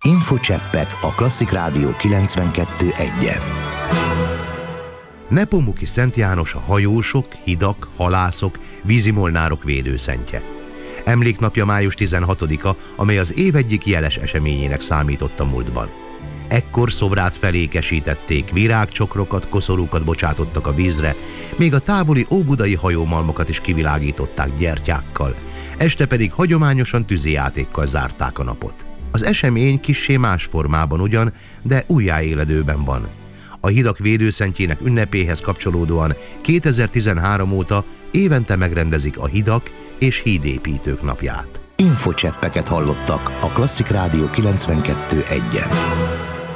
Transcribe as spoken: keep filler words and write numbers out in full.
Infocseppek a Klasszik Rádió kilencvenkettő egyen. Nepomuki Szent János a hajósok, hidak, halászok, vízimolnárok védőszentje. Emléknapja május tizenhatodika, amely az év egyik jeles eseményének számított a múltban. Ekkor szobrát felékesítették, virágcsokrokat, koszorúkat bocsátottak a vízre, még a távoli óbudai hajómalmokat is kivilágították gyertyákkal, este pedig hagyományosan tűzijátékkal zárták a napot. Az esemény kissé más formában ugyan, de újjáéledőben van. A hidak védőszentjének ünnepéhez kapcsolódóan kétezer-tizenhárom óta évente megrendezik a hidak és hídépítők napját. Infocseppeket hallottak a Klasszik Rádió kilencvenkettő egyen.